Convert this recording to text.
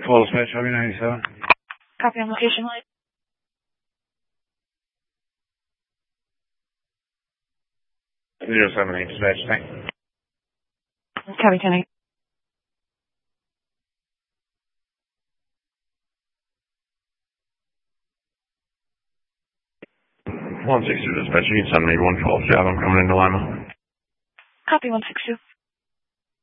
Full dispatch, Hobby 97. Copy on location light. Zero 78 dispatch, thanks. Copy 10-8. 162 dispatch, you need 781 12 job. I'm coming into Lima. Copy 162.